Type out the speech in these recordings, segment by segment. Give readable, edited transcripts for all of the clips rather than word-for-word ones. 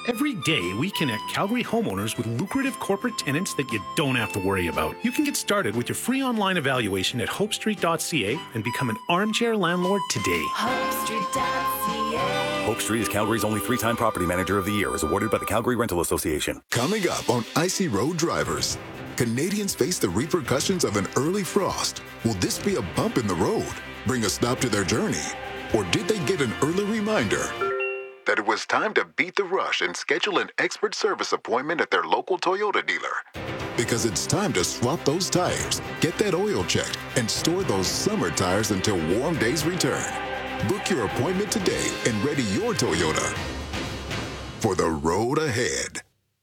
Every day, we connect Calgary homeowners with lucrative corporate tenants that you don't have to worry about. You can get started with your free online evaluation at hopestreet.ca and become an armchair landlord today. HopeStreet.ca. Hope Street is Calgary's only 3-time Property Manager of the Year, as awarded by the Calgary Rental Association. Coming up on Icy Road Drivers, Canadians face the repercussions of an early frost. Will this be a bump in the road, bring a stop to their journey? Or did they get an early reminder that it was time to beat the rush and schedule an expert service appointment at their local Toyota dealer? Because it's time to swap those tires, get that oil checked, and store those summer tires until warm days return. Book your appointment today and ready your Toyota for the road ahead.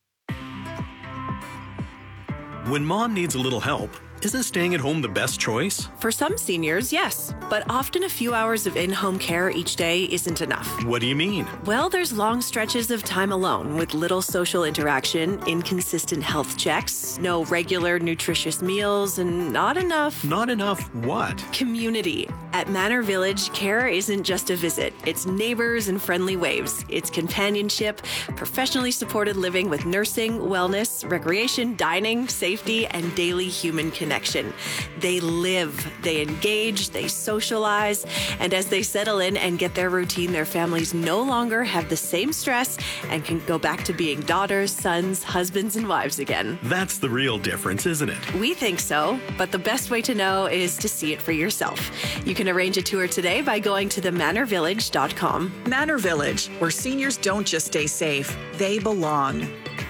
When mom needs a little help, isn't staying at home the best choice? For some seniors, yes, but often a few hours of in-home care each day isn't enough. What do you mean? Well, there's long stretches of time alone with little social interaction, inconsistent health checks, no regular nutritious meals, and not enough... Not enough what? Community. At Manor Village, care isn't just a visit. It's neighbors and friendly waves. It's companionship, professionally supported living with nursing, wellness, recreation, dining, safety, and daily human connection. They live, they engage, they socialize, and as they settle in and get their routine, their families no longer have the same stress and can go back to being daughters, sons, husbands, and wives again. That's the real difference, isn't it? We think so, but the best way to know is to see it for yourself. You can arrange a tour today by going to themanorvillage.com. Manor Village, where seniors don't just stay safe, they belong.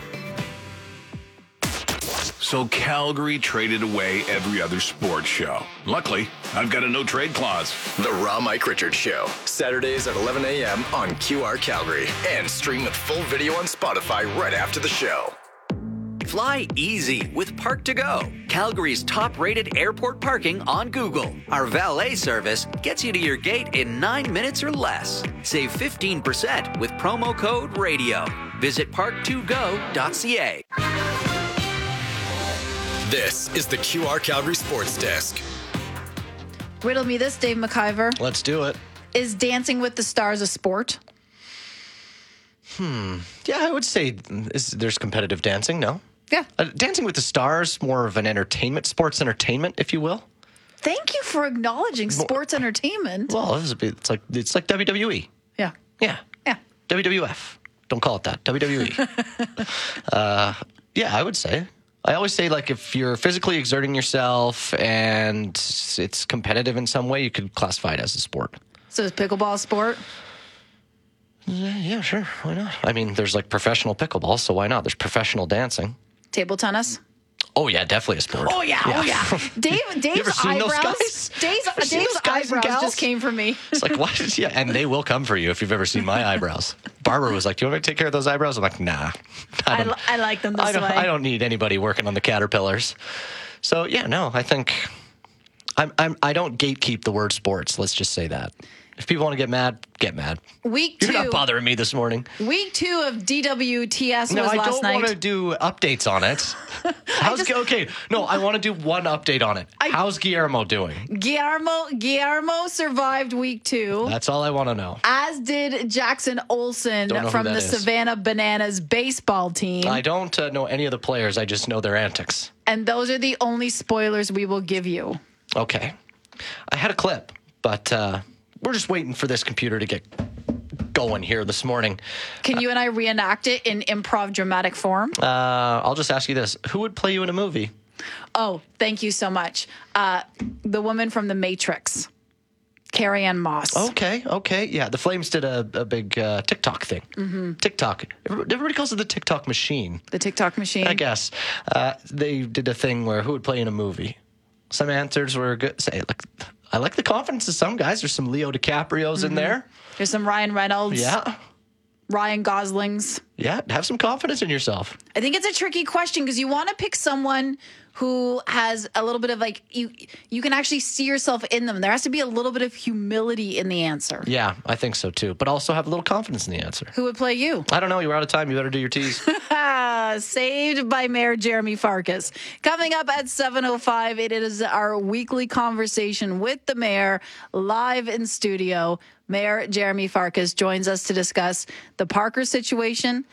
So Calgary traded away every other sports show. Luckily, I've got a no-trade clause. The Raw Mike Richards Show, Saturdays at 11 a.m. on QR Calgary. And stream with full video on Spotify right after the show. Fly easy with Park to Go, Calgary's top-rated airport parking on Google. Our valet service gets you to your gate in 9 minutes or less. Save 15% with promo code RADIO. Visit park2go.ca. This is the QR Calgary Sports Desk. Riddle me this, Dave McIver. Let's do it. Is Dancing with the Stars a sport? Yeah, I would say there's competitive dancing, no? Yeah. Dancing with the Stars, more of an entertainment, sports entertainment, if you will. Thank you for acknowledging sports entertainment. Well, it's like WWE. Yeah. Yeah. Yeah. WWF. Don't call it that. WWE. Yeah, I would say. I always say, like, if you're physically exerting yourself and it's competitive in some way, you could classify it as a sport. So is pickleball a sport? Yeah, sure. Why not? I mean, there's, like, professional pickleball, so why not? There's professional dancing. Table tennis? Oh, yeah, definitely a sport. Oh, yeah. Dave's eyebrows. Dave's eyebrows just came from me. It's like, what? Yeah, and they will come for you if you've ever seen my eyebrows. Barbara was like, do you want me to take care of those eyebrows? I'm like, nah. I like them this way. I don't need anybody working on the caterpillars. So, yeah, no, I think I don't gatekeep the word sports. Let's just say that. If people want to get mad, get mad. Week 2. You're not bothering me this morning. Week 2 of DWTS was last night. No, I don't want to do updates on it. Okay, no, I want to do one update on it. How's Guillermo doing? Guillermo survived week 2. That's all I want to know. As did Jackson Olsen from the Savannah Bananas baseball team. I don't know any of the players. I just know their antics. And those are the only spoilers we will give you. Okay. I had a clip, but we're just waiting for this computer to get going here this morning. Can you and I reenact it in improv dramatic form? I'll just ask you this. Who would play you in a movie? Oh, thank you so much. The woman from The Matrix, Carrie-Anne Moss. Okay. Yeah, the Flames did a big TikTok thing. Mm-hmm. TikTok. Everybody calls it the TikTok machine. The TikTok machine? I guess. They did a thing where who would play in a movie? Some answers were good. I like the confidence of some guys. There's some Leo DiCaprios in there. There's some Ryan Reynolds. Yeah. Ryan Goslings. Yeah, have some confidence in yourself. I think it's a tricky question because you want to pick someone who has a little bit of you can actually see yourself in them. There has to be a little bit of humility in the answer. Yeah, I think so too. But also have a little confidence in the answer. Who would play you? I don't know. You're out of time. You better do your tease. Saved by Mayor Jeremy Farkas. Coming up at 7:05, it is our weekly conversation with the mayor live in studio. Mayor Jeremy Farkas joins us to discuss the Parker situation,